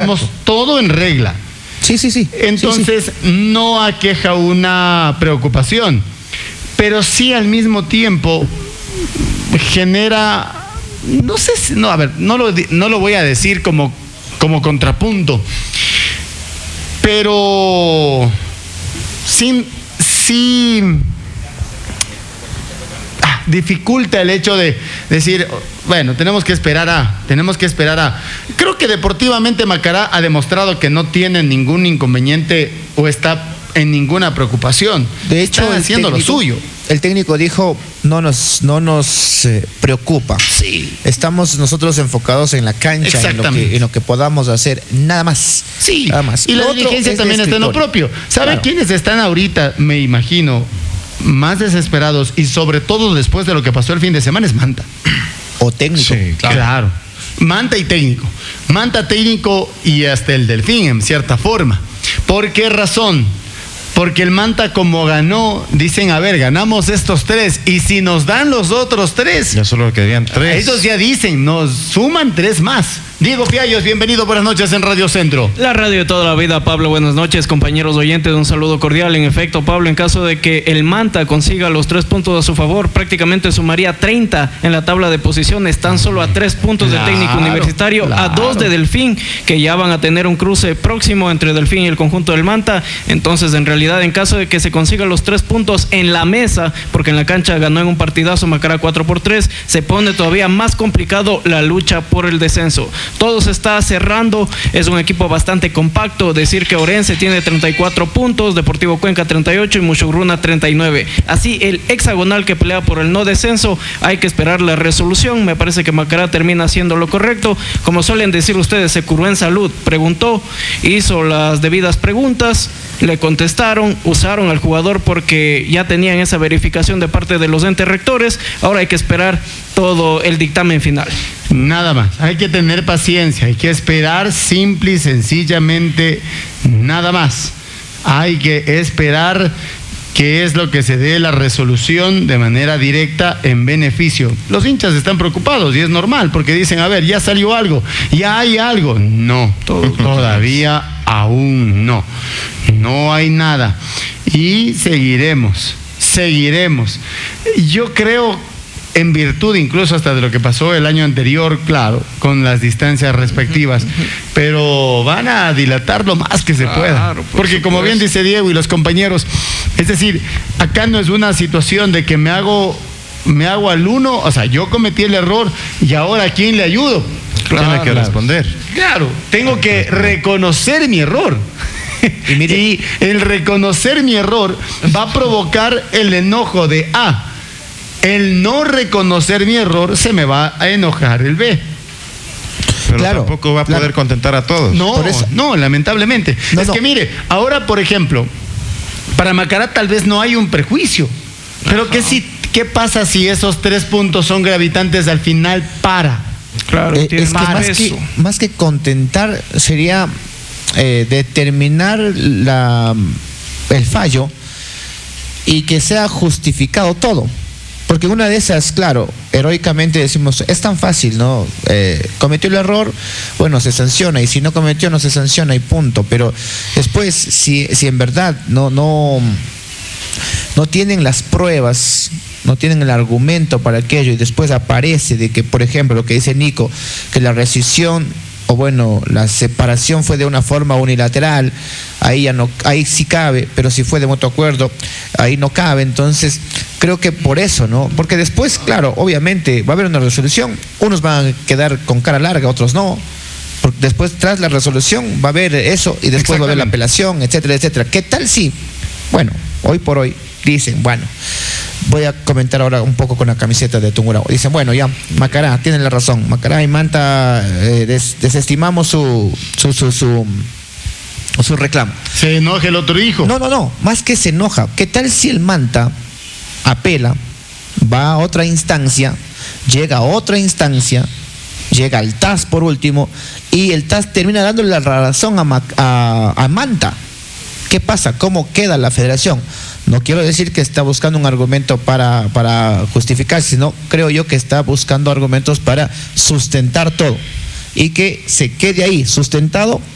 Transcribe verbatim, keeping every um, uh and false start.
tenemos Exacto. todo en regla. Sí, sí, sí. Entonces, sí, sí. no aqueja una preocupación, pero sí al mismo tiempo genera, no sé si, no, a ver, no lo, no lo voy a decir como, como contrapunto, pero sí, sí ah, dificulta el hecho de decir, bueno, tenemos que esperar a, tenemos que esperar a. Creo que deportivamente Macará ha demostrado que no tiene ningún inconveniente o está en ninguna preocupación. De hecho, está haciendo técnico, lo suyo. El técnico dijo, no nos, no nos eh, preocupa. Sí. Estamos nosotros enfocados en la cancha, en lo, que, en lo que podamos hacer, nada más. Sí, nada más. Y la Lo otro dirigencia es de también está en lo escritorio. propio. ¿Sabe Claro. quiénes están ahorita, me imagino, más desesperados y sobre todo después de lo que pasó el fin de semana? Es Manta. O técnico. Sí, Claro. claro. Manta y técnico. Manta, técnico y hasta el Delfín, en cierta forma. ¿Por qué razón? Porque el Manta, como ganó, dicen, a ver, ganamos estos tres, y si nos dan los otros tres, Ya solo quedarían tres. ellos ya dicen, nos suman tres más. Diego Fiallos, bienvenido, buenas noches en Radio Centro. La radio de toda la vida, Pablo, buenas noches, compañeros oyentes, un saludo cordial. En efecto, Pablo, en caso de que el Manta consiga los tres puntos a su favor, prácticamente sumaría treinta en la tabla de posiciones, tan solo a tres puntos Claro, del técnico universitario, claro. a dos de Delfín, que ya van a tener un cruce próximo entre Delfín y el conjunto del Manta. Entonces, en realidad, en caso de que se consigan los tres puntos en la mesa, porque en la cancha ganó en un partidazo Macará cuatro por tres, se pone todavía más complicado la lucha por el descenso. Todo se está cerrando, es un equipo bastante compacto. Decir que Orense tiene treinta y cuatro puntos, Deportivo Cuenca treinta y ocho y Muchugruna treinta y nueve. Así el hexagonal que pelea por el no descenso, hay que esperar la resolución. Me parece que Macará termina haciendo lo correcto. Como suelen decir ustedes, se curó en salud, preguntó, hizo las debidas preguntas, le contestaron, usaron al jugador porque ya tenían esa verificación de parte de los entes rectores. Ahora hay que esperar todo el dictamen final. Nada más, hay que tener paciencia, hay que esperar simple y sencillamente, nada más. Hay que esperar qué es lo que se dé la resolución de manera directa en beneficio. Los hinchas están preocupados y es normal porque dicen, a ver, ya salió algo, ya hay algo. No, todavía aún no. No hay nada. Y seguiremos, seguiremos. Yo creo, en virtud incluso hasta de lo que pasó el año anterior, claro, con las distancias respectivas, pero van a dilatar lo más que se Claro, pueda. por Porque como bien supuesto. dice Diego y los compañeros, es decir, acá no es una situación de que me hago, me hago al uno, o sea, yo cometí el error y ahora ¿a quién le ayudo? Tiene que responder. Claro, tengo que reconocer mi error. Y mire- Y el reconocer mi error va a provocar el enojo de A. El no reconocer mi error, se me va a enojar el B. Pero Claro, tampoco va a claro. poder contentar a todos. No, Por eso- no, lamentablemente. No, es no. que mire, ahora por ejemplo, para Macará tal vez no hay un prejuicio. Pero ¿qué, si, ¿qué pasa si esos tres puntos son gravitantes al final para? Claro, Eh, tiene es que más más, que peso. más que contentar sería eh, determinar la, el fallo y que sea justificado todo. Porque una de esas, claro, heroicamente decimos, es tan fácil, ¿no? Eh, cometió el error, bueno, se sanciona, y si no cometió, no se sanciona y punto. Pero después, si, si en verdad no, no, no tienen las pruebas, no tienen el argumento para aquello, y después aparece de que, por ejemplo, lo que dice Nico, que la rescisión, o bueno, la separación fue de una forma unilateral, ahí ya no, ahí sí cabe, pero si fue de mutuo acuerdo, ahí no cabe. Entonces, creo que por eso, ¿no? Porque después, claro, obviamente va a haber una resolución, unos van a quedar con cara larga, otros no. Porque después, tras la resolución, va a haber eso, y después va a haber la apelación, etcétera, etcétera. ¿Qué tal si, bueno, hoy por hoy, dicen, bueno, voy a comentar ahora un poco con la camiseta de Tungurahua. Dicen, bueno, ya, Macará, tienen la razón. Macará y Manta eh, des, desestimamos su su, su, su, su reclamo. Se enoja el otro hijo. No, no, no, más que se enoja. ¿Qué tal si el Manta apela, va a otra instancia, llega a otra instancia, llega al T A S por último, y el T A S termina dándole la razón a, Ma- a, a Manta? ¿Qué pasa? ¿Cómo queda la federación? No quiero decir que está buscando un argumento para, para justificar, sino creo yo que está buscando argumentos para sustentar todo y que se quede ahí sustentado